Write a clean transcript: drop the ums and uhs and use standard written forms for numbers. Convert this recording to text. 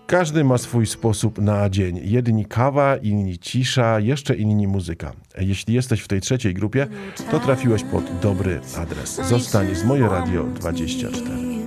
Każdy ma swój sposób na dzień. Jedni kawa, inni cisza, jeszcze inni muzyka. Jeśli jesteś w tej trzeciej grupie, to trafiłeś pod dobry adres. Zostań z Moje Radio 24.